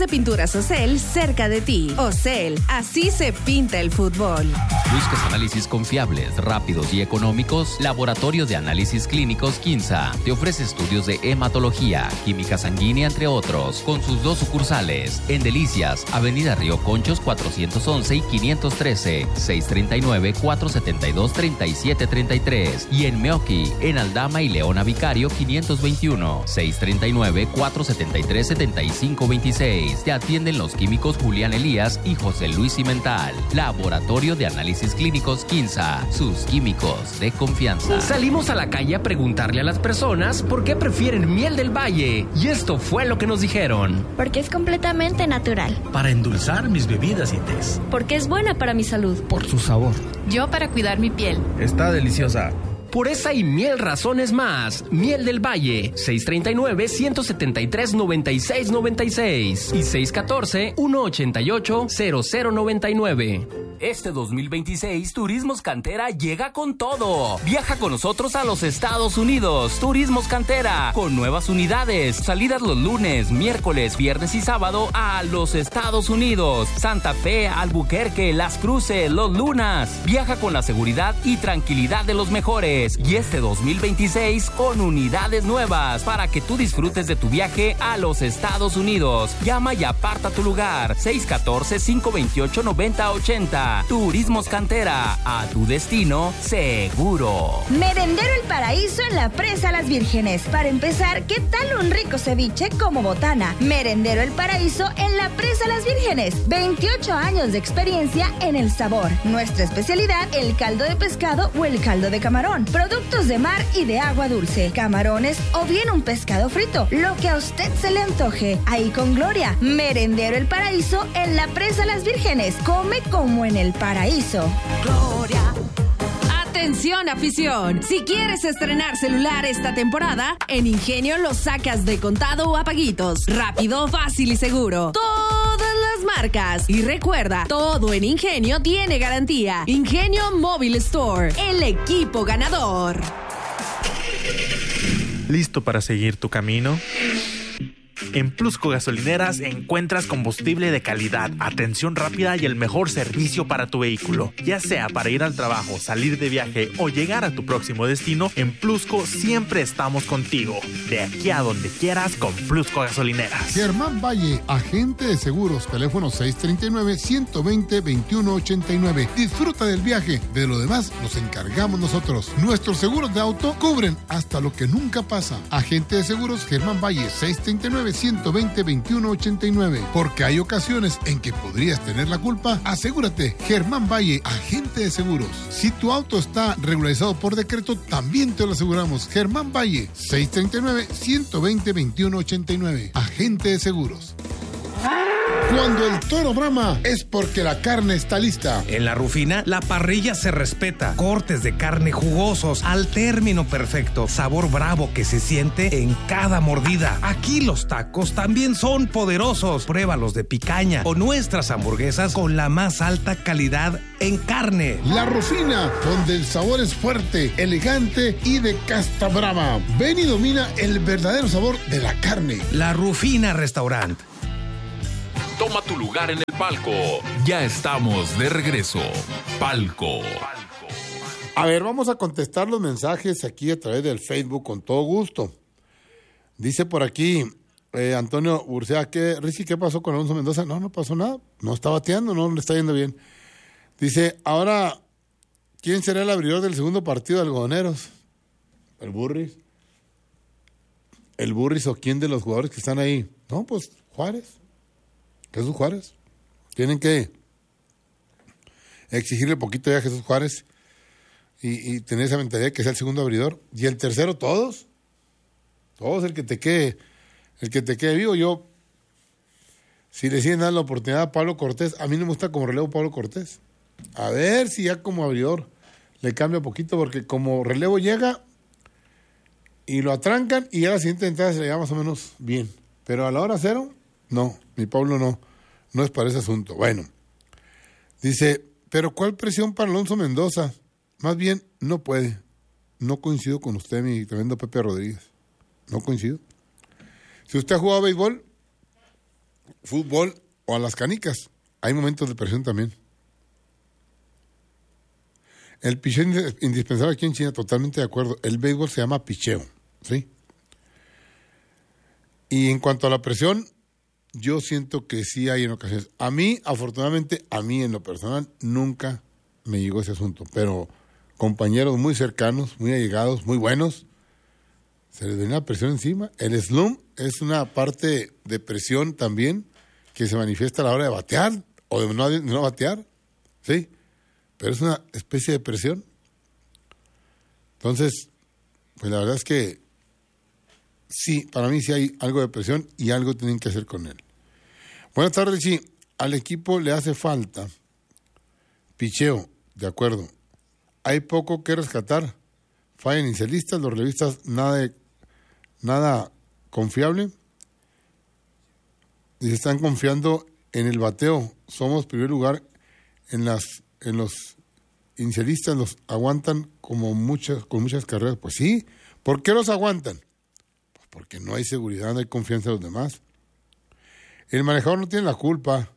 de pinturas Ocel cerca de ti. Ocel, así se pinta el fútbol. ¿Buscas análisis confiables, rápidos y económicos? Laboratorio de Análisis Clínicos Quinza te ofrece estudios de hematología, química sanguínea, entre otros, con sus 2 sucursales en Delicias, Avenida Río Conchos 411 y 513, 639-472-3733, y en Meoqui, en Aldama y Leona Vicario 521, 639-473-7526. Te atienden los químicos Julián Elías y José Luis Cimental. Laboratorio de Análisis Clínicos Quinza, sus químicos de confianza. Salimos a la calle a preguntarle a las personas por qué prefieren miel del valle, y esto fue lo que nos dijeron. Porque es completamente natural. Para endulzar mis bebidas y tés. Porque es buena para mi salud. Por su sabor. Yo para cuidar mi piel. Está deliciosa. Por esa y mil razones más, Miel del Valle, 639-173-9696 y 614-188-0099. Este 2026, Turismos Cantera llega con todo. Viaja con nosotros a los Estados Unidos. Turismos Cantera, con nuevas unidades. Salidas los lunes, miércoles, viernes y sábado a los Estados Unidos. Santa Fe, Albuquerque, Las Cruces, Los Lunas. Viaja con la seguridad y tranquilidad de los mejores. Y este 2026 con unidades nuevas para que tú disfrutes de tu viaje a los Estados Unidos. Llama y aparta tu lugar. 614-528-9080. Turismos Cantera, a tu destino seguro. Merendero El Paraíso en la Presa Las Vírgenes. Para empezar, ¿qué tal un rico ceviche como botana? Merendero El Paraíso en la Presa Las Vírgenes. 28 años de experiencia en el sabor. Nuestra especialidad, el caldo de pescado o el caldo de camarón. Productos de mar y de agua dulce, camarones o bien un pescado frito, lo que a usted se le antoje. Ahí con Gloria, Merendero El Paraíso en la Presa Las Vírgenes. Come como en el paraíso. Gloria. Atención, afición. Si quieres estrenar celular esta temporada, en Ingenio lo sacas de contado o a paguitos. Rápido, fácil y seguro. Todas las marcas. Y recuerda, todo en Ingenio tiene garantía. Ingenio Mobile Store, el equipo ganador. ¿Listo para seguir tu camino? En Plusco Gasolineras encuentras combustible de calidad, atención rápida y el mejor servicio para tu vehículo. Ya sea para ir al trabajo, salir de viaje o llegar a tu próximo destino, en Plusco siempre estamos contigo. De aquí a donde quieras con Plusco Gasolineras. Germán Valle, agente de seguros, teléfono 639-120-2189. Disfruta del viaje, de lo demás nos encargamos nosotros. Nuestros seguros de auto cubren hasta lo que nunca pasa. Agente de seguros Germán Valle, 639-120-2189. Porque hay ocasiones en que podrías tener la culpa. Asegúrate, Germán Valle, agente de seguros. Si tu auto está regularizado por decreto, también te lo aseguramos. Germán Valle, 639-120-2189. Agente de seguros. Cuando el toro brama es porque la carne está lista. En La Rufina, la parrilla se respeta. Cortes de carne jugosos al término perfecto. Sabor bravo que se siente en cada mordida. Aquí los tacos también son poderosos. Pruébalos de picaña o nuestras hamburguesas con la más alta calidad en carne. La Rufina, donde el sabor es fuerte, elegante y de casta brava. Ven y domina el verdadero sabor de la carne. La Rufina Restaurant. Toma tu lugar en el palco. Ya estamos de regreso. Palco. A ver, vamos a contestar los mensajes aquí a través del Facebook con todo gusto. Dice por aquí Antonio Urcea, Rizzi, ¿qué pasó con Alonso Mendoza? No pasó nada. No está bateando, no le está yendo bien. Dice, ahora, ¿quién será el abridor del segundo partido de Algodoneros? ¿El Burris? ¿El Burris o quién de los jugadores que están ahí? No, pues Juárez. Jesús Juárez. Tienen que exigirle poquito ya a Jesús Juárez y tener esa mentalidad de que sea el segundo abridor. Y el tercero, todos el que te quede vivo. Yo, si le siguen dando la oportunidad a Pablo Cortés, a mí no me gusta como relevo Pablo Cortés. A ver si ya como abridor le cambia poquito, porque como relevo llega y lo atrancan y ya la siguiente entrada se le da más o menos bien. Pero a la hora cero, no, mi Pablo no es para ese asunto. Bueno, dice, pero ¿cuál presión para Alonso Mendoza? Más bien, no puede. No coincido con usted, mi tremendo Pepe Rodríguez. No coincido. Si usted ha jugado béisbol, fútbol o a las canicas. Hay momentos de presión también. El picheo indispensable aquí en China, totalmente de acuerdo. El béisbol se llama picheo, ¿sí? Y en cuanto a la presión, yo siento que sí hay en ocasiones. A mí, afortunadamente, en lo personal, nunca me llegó ese asunto. Pero compañeros muy cercanos, muy allegados, muy buenos, se les venía la presión encima. El slump es una parte de presión también que se manifiesta a la hora de batear o de no batear, ¿sí? Pero es una especie de presión. Entonces, pues la verdad es que sí, para mí sí hay algo de presión y algo tienen que hacer con él. Buenas tardes, Richie. Al equipo le hace falta picheo, de acuerdo. Hay poco que rescatar. Fallan inicialistas, los relevistas nada confiable. Y se están confiando en el bateo. Somos primer lugar en los inicialistas, los aguantan con muchas carreras. Pues sí, ¿por qué los aguantan? Pues porque no hay seguridad, no hay confianza en los demás. El manejador no tiene la culpa.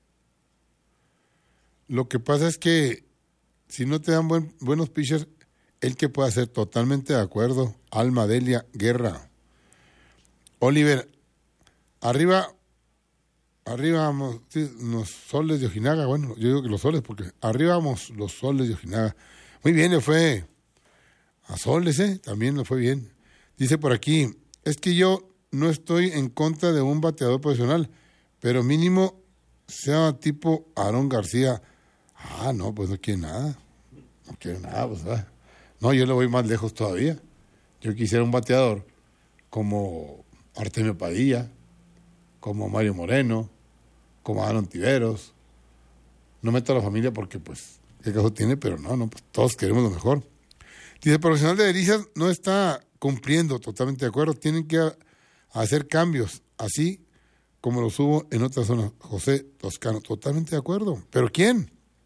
Lo que pasa es que si no te dan buenos pitchers, ¿el qué puede hacer? Totalmente de acuerdo. Alma Delia Guerra. Oliver, arriba vamos, los soles de Ojinaga. Bueno, yo digo que los soles, porque arriba vamos los soles de Ojinaga. Muy bien, le fue a soles, también le fue bien. Dice por aquí, es que yo no estoy en contra de un bateador profesional, pero mínimo sea tipo Aarón García. Ah, no, pues no quiere nada. No quiere nada, pues ¿verdad? No, yo le voy más lejos todavía. Yo quisiera un bateador como Artemio Padilla, como Mario Moreno, como Aaron Tiveros. No meto a la familia porque, pues, qué caso tiene, pero no, pues todos queremos lo mejor. Dice, el profesional de Delicias no está cumpliendo, totalmente de acuerdo. Tienen que hacer cambios, así como los hubo en otras zonas. José Toscano, totalmente de acuerdo. ¿Pero quién?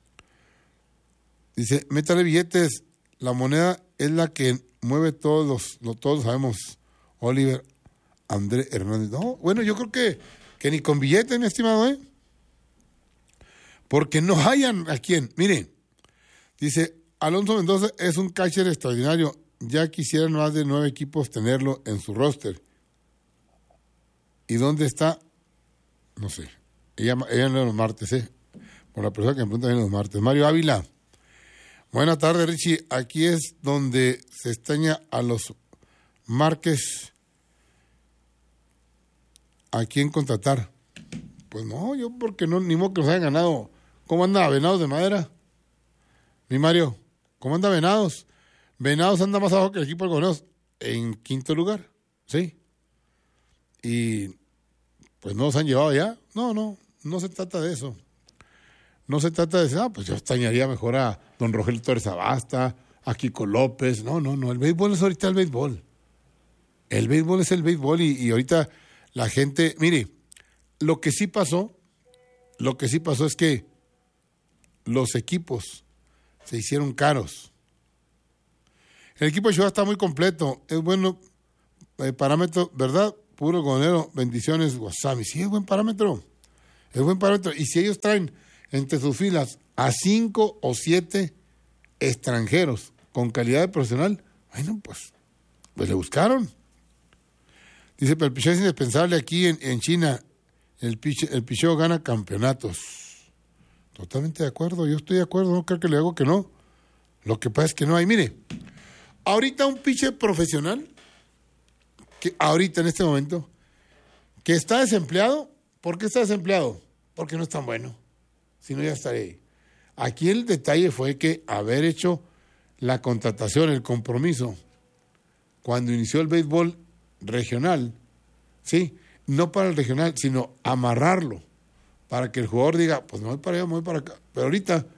Dice, métale billetes, la moneda es la que mueve todos sabemos. Oliver André Hernández. No, bueno, yo creo que ni con billetes, mi estimado, porque no hayan a quién. Mire, dice, Alonso Mendoza es un catcher extraordinario. Ya quisieran más de 9 equipos tenerlo en su roster. ¿Y dónde está? No sé. Ella no es los martes, por la persona que me pregunta, viene los martes. Mario Ávila. Buenas tardes, Richie. Aquí es donde se extraña a los Márquez. ¿A quién contratar? Pues no, yo porque no, ni modo que los hayan ganado. ¿Cómo anda Venados de Madera? Mi Mario, ¿cómo anda Venados? Venados anda más abajo que el equipo de Gobernados, en 5º lugar, ¿sí? Y pues no los han llevado ya. No se trata de eso. No se trata de decir, pues yo extrañaría mejor a don Rogelio Torres Abasta, a Kiko López. No, el béisbol es ahorita el béisbol. El béisbol es el béisbol y ahorita la gente, mire, lo que sí pasó es que los equipos se hicieron caros. El equipo de Chihuahua está muy completo, es bueno, parámetro, ¿verdad? Puro gonero, bendiciones, Guasami. Sí, es buen parámetro. Y si ellos traen entre sus filas a 5 o 7 extranjeros con calidad de profesional, bueno, pues le buscaron. Dice, pero el picheo es indispensable aquí en China. El picheo gana campeonatos. Totalmente de acuerdo, yo estoy de acuerdo, no creo que le hago que no. Lo que pasa es que no hay. Mire, ahorita un pitcher profesional, que ahorita en este momento, que está desempleado, ¿por qué está desempleado? Porque no es tan bueno. Si no, ya estaría ahí. Aquí el detalle fue que haber hecho la contratación, el compromiso, cuando inició el béisbol regional, ¿sí? No para el regional, sino amarrarlo, para que el jugador diga, pues me voy para allá, me voy para acá. Pero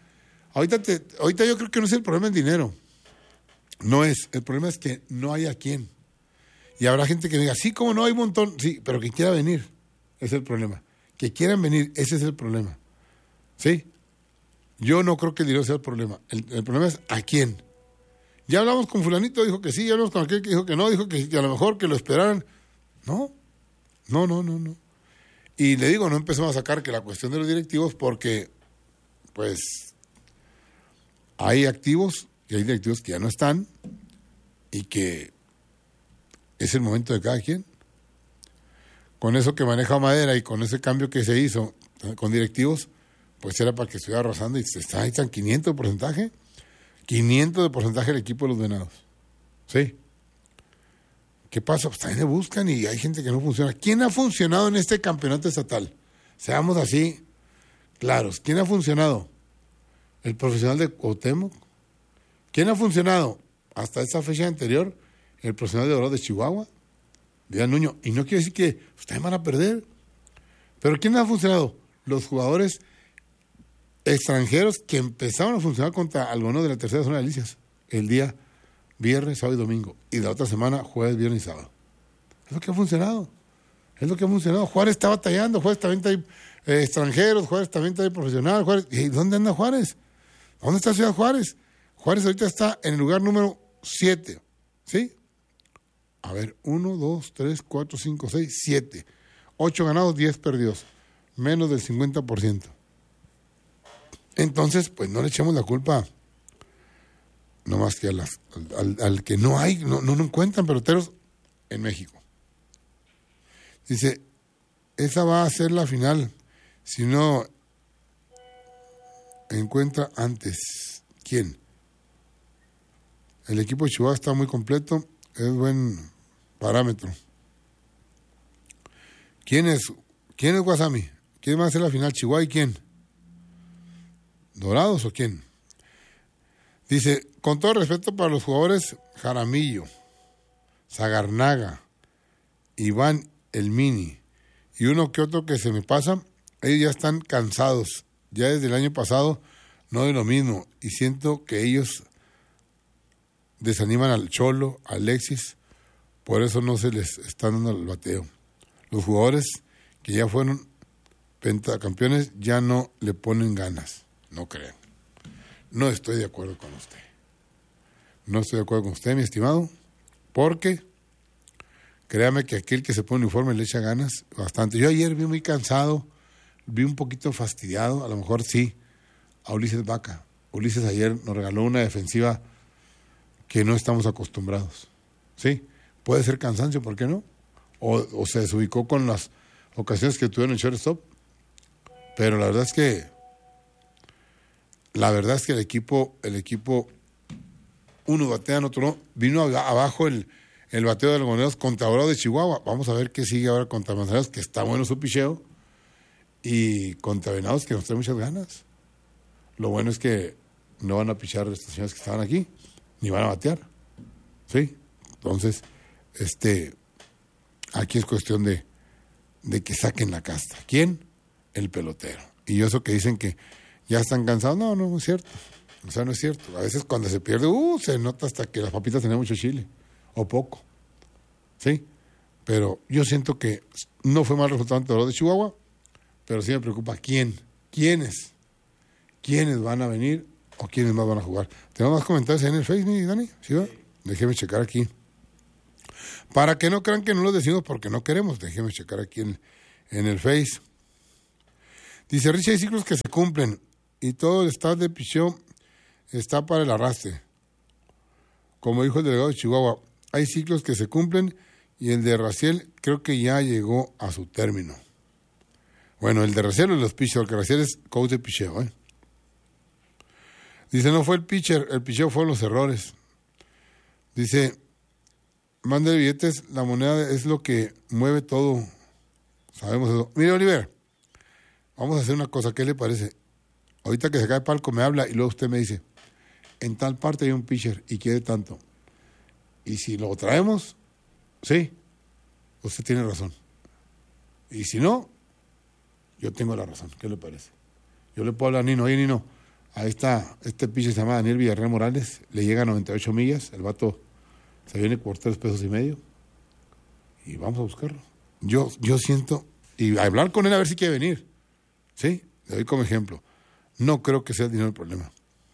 ahorita yo creo que no es el problema el dinero. No es. El problema es que no hay a quién. Y habrá gente que diga, sí, como no, hay un montón. Sí, pero que quiera venir, ese es el problema. Que quieran venir, ese es el problema. ¿Sí? Yo no creo que el dinero sea el problema. El problema es a quién. Ya hablamos con fulanito, dijo que sí, ya hablamos con aquel que dijo que no, dijo que a lo mejor que lo esperaran. No. Y le digo, no empecemos a sacar que la cuestión de los directivos porque, pues, hay activos y hay directivos que ya no están y que es el momento de cada quien. Con eso que maneja Madera y con ese cambio que se hizo con directivos, pues era para que estuviera arrasando y ahí están 500 de porcentaje. 500 de porcentaje el equipo de los Venados. ¿Sí? ¿Qué pasa? Pues también le buscan y hay gente que no funciona. ¿Quién ha funcionado en este campeonato estatal? Seamos así claros. ¿Quién ha funcionado? ¿El profesional de Cuauhtémoc? ¿Quién ha funcionado? Hasta esa fecha anterior, el profesional de Oro de Chihuahua, Díaz Nuño. Y no quiere decir que ustedes van a perder. Pero ¿quién ha funcionado? Los jugadores extranjeros que empezaron a funcionar contra algunos de la tercera zona de Delicias el día viernes, sábado y domingo. Y la otra semana, jueves, viernes y sábado. Es lo que ha funcionado. Es lo que ha funcionado. Juárez está batallando. Juárez también hay extranjeros. Juárez también hay profesional. Juárez. ¿Y dónde anda Juárez? ¿Dónde está Ciudad Juárez? Juárez ahorita está en el lugar número 7. ¿Sí? A ver, 1, 2, 3, 4, 5, 6, 7. 8 ganados, 10 perdidos. Menos del 50%. Entonces, pues no le echemos la culpa no más que al que no hay, no encuentran peloteros en México. Dice, esa va a ser la final si no encuentra antes. ¿Quién? El equipo de Chihuahua está muy completo, es buen parámetro. ¿Quién es Guasami? ¿Quién va a hacer la final? ¿Chihuahua y quién? ¿Dorados o quién? Dice, con todo respeto para los jugadores Jaramillo, Zagarnaga, Iván El Mini y uno que otro que se me pasa, ellos ya están cansados. Ya desde el año pasado no es lo mismo y siento que ellos desaniman al Cholo, a Alexis, por eso no se les está dando el bateo. Los jugadores que ya fueron pentacampeones ya no le ponen ganas. No creo. No estoy de acuerdo con usted. No estoy de acuerdo con usted, mi estimado, porque créame que aquel que se pone uniforme le echa ganas bastante. Yo ayer vi muy cansado, vi un poquito fastidiado, a lo mejor sí, a Ulises Vaca. Ulises ayer nos regaló una defensiva que no estamos acostumbrados. ¿Sí? Puede ser cansancio, ¿por qué no? O se desubicó con las ocasiones que tuvieron en shortstop. Pero la verdad es que el equipo, uno batean, otro no. Vino abajo el bateo de los Moneros contra Dorado de Chihuahua. Vamos a ver qué sigue ahora contra Manzaneros, que está bueno su picheo. Y contra Venados, que nos trae muchas ganas. Lo bueno es que no van a pichar estos señores que estaban aquí, ni van a batear. ¿Sí? Entonces, aquí es cuestión de que saquen la casta. ¿Quién? El pelotero. Y eso que dicen que ya están cansados, no es cierto. O sea, no es cierto. A veces cuando se pierde, se nota hasta que las papitas tenían mucho chile, o poco. ¿Sí? Pero yo siento que no fue mal resultado ante los de Chihuahua, pero sí me preocupa quiénes van a venir o quiénes más van a jugar. ¿Tenemos más comentarios en el Facebook, Dani? ¿Sí va? Déjeme checar aquí. Para que no crean que no lo decimos porque no queremos, déjeme checar aquí en el Face. Dice, Richie, hay ciclos que se cumplen y todo el staff de picheo está para el arrastre. Como dijo el delegado de Chihuahua, hay ciclos que se cumplen y el de Raciel creo que ya llegó a su término. Bueno, el de Raciel o los pitchers, porque Raciel es coach de picheo, Dice, no fue el pitcher, el picheo fueron los errores. Dice, mande billetes, la moneda es lo que mueve todo. Sabemos eso. Mire, Oliver, vamos a hacer una cosa, ¿qué le parece? Ahorita que se cae el palco me habla y luego usted me dice, en tal parte hay un pitcher y quiere tanto. Y si lo traemos, sí, usted tiene razón. Y si no, yo tengo la razón. ¿Qué le parece? Yo le puedo hablar a Nino, oye Nino, ahí está, este pitcher se llama Daniel Villarreal Morales, le llega a 98 millas, el vato se viene por $3.5 pesos y vamos a buscarlo. Yo siento, y a hablar con él a ver si quiere venir. ¿Sí? Le doy como ejemplo. No creo que sea el dinero el problema.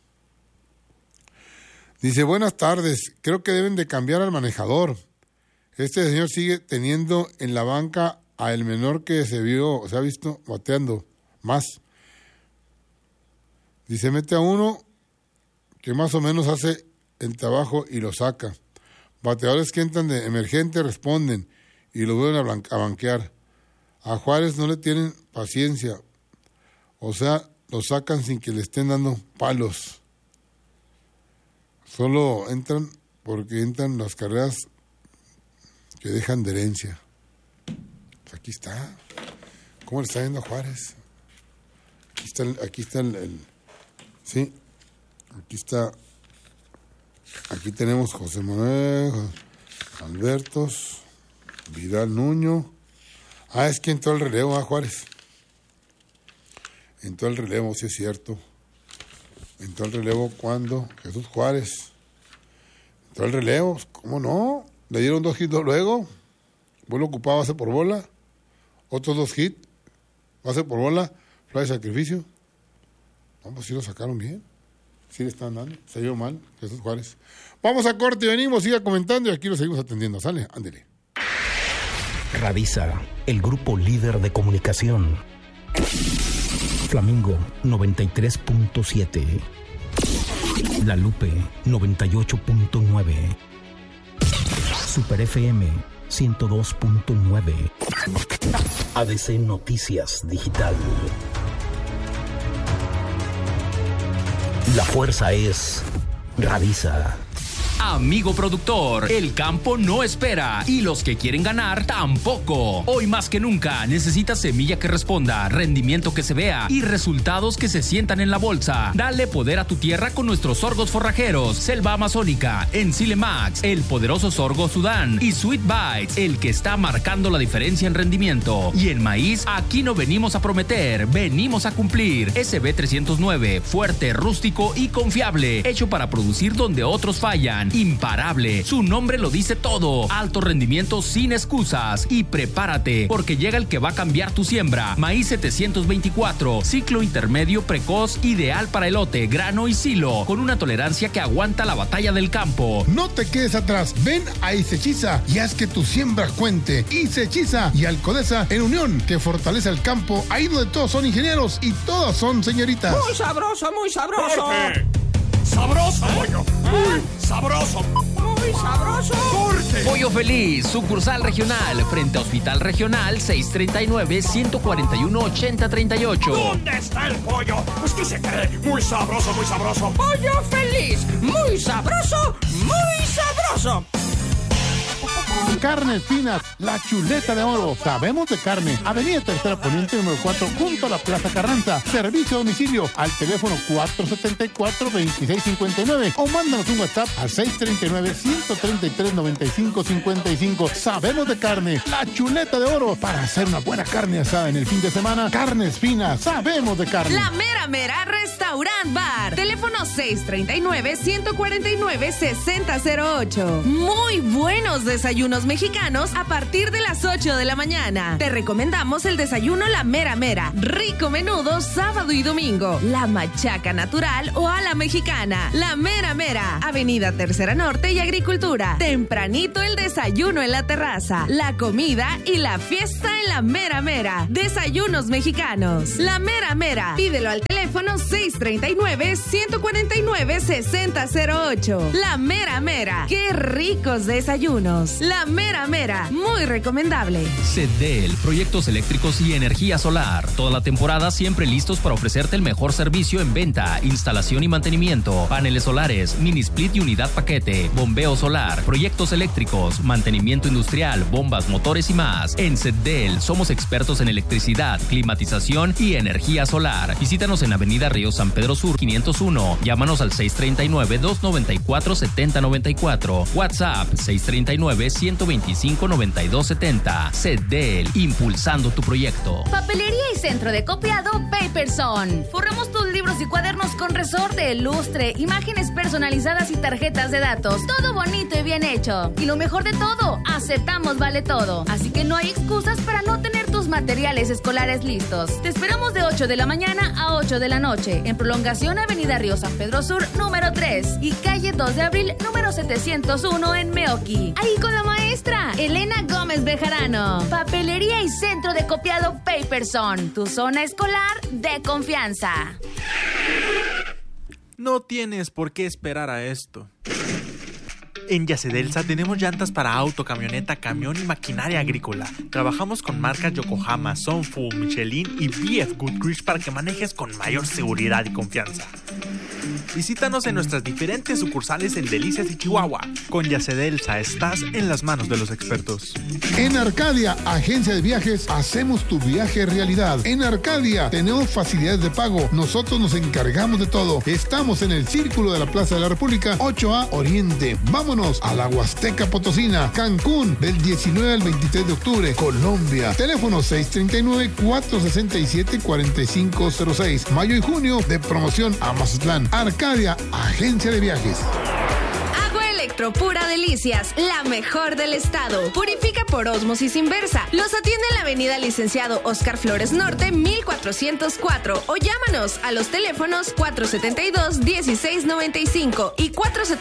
Dice, buenas tardes, creo que deben de cambiar al manejador. Este señor sigue teniendo en la banca a el menor que se ha visto bateando más. Dice, mete a uno que más o menos hace el trabajo y lo saca. Bateadores que entran de emergente responden y lo vuelven a banquear. A Juárez no le tienen paciencia. O sea, lo sacan sin que le estén dando palos. Solo entran porque entran las carreras que dejan de herencia. Pues aquí está. ¿Cómo le está yendo a Juárez? Aquí está el sí. Aquí está. Aquí tenemos José Manuel, Albertos, Vidal Nuño. Es que entró el relevo a Juárez. Entró el relevo, sí es cierto. Entró el relevo cuando Jesús Juárez. Entró el relevo, ¿cómo no? Le dieron 2 hits luego. Vuelo ocupado, base por bola. Otros 2 hits. Base por bola. Fly de sacrificio. Vamos, sí lo sacaron bien. Sí le están dando. Se vio mal, Jesús Juárez. Vamos a corte y venimos, siga comentando y aquí lo seguimos atendiendo. Sale, ándele. Radisa, el grupo líder de comunicación. Flamingo 93.7. La Lupe 98.9. Super FM 102.9. ADC Noticias Digital. La fuerza es Radisa. Amigo productor, el campo no espera y los que quieren ganar tampoco. Hoy más que nunca necesitas semilla que responda, rendimiento que se vea y resultados que se sientan en la bolsa. Dale poder a tu tierra con nuestros sorgos forrajeros, Selva Amazónica, Ensile Max, el poderoso sorgo Sudán y Sweet Bites, el que está marcando la diferencia en rendimiento. Y en maíz, aquí no venimos a prometer, venimos a cumplir. SB 309, fuerte, rústico y confiable, hecho para producir donde otros fallan. Imparable, su nombre lo dice todo. Alto rendimiento sin excusas. Y prepárate, porque llega el que va a cambiar tu siembra. Maíz 724, ciclo intermedio precoz, ideal para elote, grano y silo, con una tolerancia que aguanta la batalla del campo. No te quedes atrás, ven a Isechiza y haz que tu siembra cuente. Isechiza y Alcodesa en unión, que fortalece el campo, ahí donde todos son ingenieros y todas son señoritas. Muy sabroso, muy sabroso. ¡Corte! ¡Sabroso, pollo! ¡Muy sabroso! ¡Muy sabroso! ¡Corte! Pollo Feliz, sucursal regional, frente a Hospital Regional 639-141-8038. ¿Dónde está el pollo? Pues que se cree muy sabroso, muy sabroso. ¡Pollo Feliz! ¡Muy sabroso, muy sabroso! Carnes Finas, la chuleta de oro. Sabemos de carne. Avenida Tercera Poniente número 4, junto a la Plaza Carranza. Servicio a domicilio al teléfono 474-2659 o mándanos un WhatsApp al 639-133-9555. Sabemos de carne, la chuleta de oro. Para hacer una buena carne asada en el fin de semana, Carnes Finas, sabemos de carne. La Mera Mera Restaurant Bar. Teléfono 639-149-6008. Muy buenos desayunos mexicanos a partir de las 8 de la mañana. Te recomendamos el desayuno La Mera Mera. Rico menudo sábado y domingo. La machaca natural o a la mexicana. La Mera Mera. Avenida Tercera Norte y Agricultura. Tempranito el desayuno en la terraza. La comida y la fiesta en La Mera Mera. Desayunos mexicanos. La Mera Mera. Pídelo al teléfono 639-149-6008. La Mera Mera. ¡Qué ricos desayunos! La Mera Mera, muy recomendable. CEDEL, proyectos eléctricos y energía solar. Toda la temporada siempre listos para ofrecerte el mejor servicio en venta, instalación y mantenimiento. Paneles solares, mini split y unidad paquete, bombeo solar, proyectos eléctricos, mantenimiento industrial, bombas, motores y más. En CEDEL somos expertos en electricidad, climatización y energía solar. Visítanos en Avenida Río San Pedro Sur 501. Llámanos al 639-294-7094. WhatsApp 639-125-9270. CEDEL, impulsando tu proyecto. Papelería y centro de copiado Paperson. Forramos tus libros y cuadernos con resorte, lustre, imágenes personalizadas y tarjetas de datos. Todo bonito y bien hecho. Y lo mejor de todo, aceptamos vale todo. Así que no hay excusas para no tener tus tus materiales escolares listos. Te esperamos de 8 de la mañana a 8 de la noche en prolongación Avenida Río San Pedro Sur, número 3 y calle 2 de abril, número 701 en Meoqui. Ahí con la maestra Elena Gómez Bejarano. Papelería y centro de copiado Paperson, tu zona escolar de confianza. No tienes por qué esperar a esto. En Yacedelsa tenemos llantas para auto, camioneta, camión y maquinaria agrícola. Trabajamos con marcas Yokohama, Sunfu, Michelin y BF Goodrich para que manejes con mayor seguridad y confianza. Visítanos en nuestras diferentes sucursales en Delicias y Chihuahua. Con Yacedelsa estás en las manos de los expertos. En Arcadia, agencia de viajes, hacemos tu viaje realidad. En Arcadia tenemos facilidades de pago. Nosotros nos encargamos de todo. Estamos en el Círculo de la Plaza de la República, 8A Oriente. Vámonos a la Huasteca Potosina, Cancún, del 19 al 23 de octubre. Colombia, teléfono 639-467-4506. Mayo y junio de promoción a Mazatlán. Arcadia, agencia de viajes. Agua Electro Pura Delicias, la mejor del estado. Purifica por ósmosis inversa. Los atiende en la avenida Licenciado Oscar Flores Norte, 1404. O llámanos a los teléfonos 472-1695 y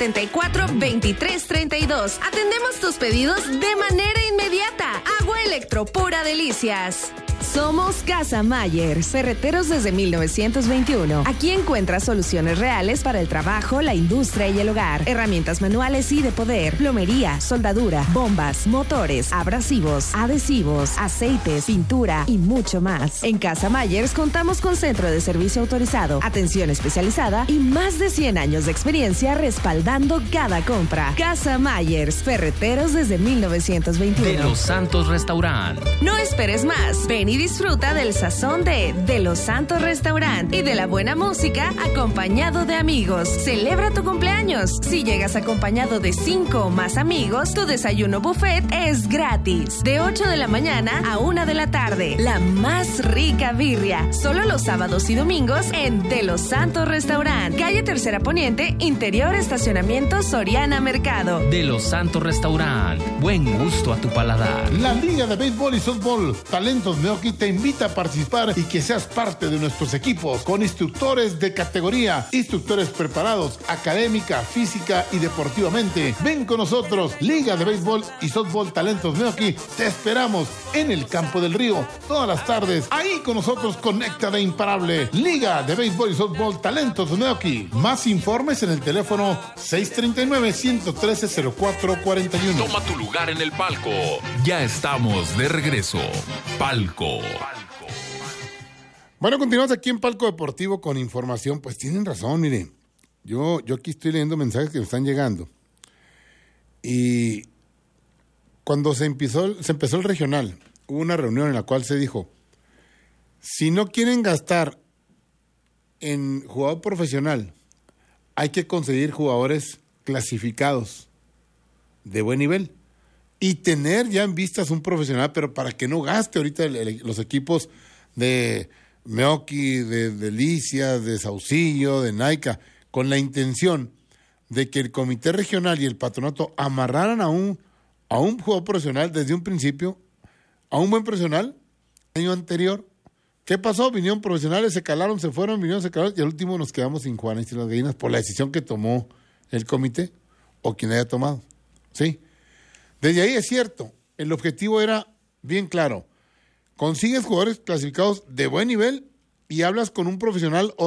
474-2332. Atendemos tus pedidos de manera inmediata. Agua Electro Pura Delicias. Somos Casa Myers, ferreteros desde 1921. Aquí encuentras soluciones reales para el trabajo, la industria y el hogar. Herramientas manuales y de poder, plomería, soldadura, bombas, motores, abrasivos, adhesivos, aceites, pintura y mucho más. En Casa Myers contamos con centro de servicio autorizado, atención especializada y más de 100 años de experiencia respaldando cada compra. Casa Myers, ferreteros desde 1921. De Los Santos Restaurant. No esperes más. Ven y disfruta del sazón de Los Santos Restaurant y de la buena música acompañado de amigos. Celebra tu cumpleaños. Si llegas acompañado de 5 o más amigos, tu desayuno buffet es gratis. De 8 de la mañana a 1 de la tarde. La más rica birria. Solo los sábados y domingos en De Los Santos Restaurant. Calle Tercera Poniente, interior estacionamiento Soriana Mercado. De Los Santos Restaurant. Buen gusto a tu paladar. La Liga de Béisbol y Softball Talentos Meoqui te invita a participar y que seas parte de nuestros equipos con instructores de categoría, instructores preparados académica, física y deportivamente. Ven con nosotros, Liga de Béisbol y Softball Talentos Meoqui. Te esperamos en el Campo del Río todas las tardes. Ahí con nosotros conecta de imparable. Liga de Béisbol y Softball Talentos Meoqui. Más informes en el teléfono 639-113-0441. Toma tu lugar en el palco. Ya estamos de regreso. Palco. Bueno, continuamos aquí en Palco Deportivo con información. Pues tienen razón, mire. Yo aquí estoy leyendo mensajes que me están llegando. Y cuando se empezó el regional, hubo una reunión en la cual se dijo, si no quieren gastar en jugador profesional, hay que conseguir jugadores clasificados de buen nivel y tener ya en vistas un profesional, pero para que no gaste ahorita los equipos de Meoqui, de Delicias, de Saucillo, de Naica, con la intención de que el comité regional y el patronato amarraran a un jugador profesional desde un principio, a un buen profesional, el año anterior. ¿Qué pasó? Vinieron profesionales, se calaron, se fueron, y al último nos quedamos sin Juanes y las Gallinas por la decisión que tomó el comité o quien haya tomado. ¿Sí? Desde ahí es cierto, el objetivo era bien claro. Consigues jugadores clasificados de buen nivel y hablas con un profesional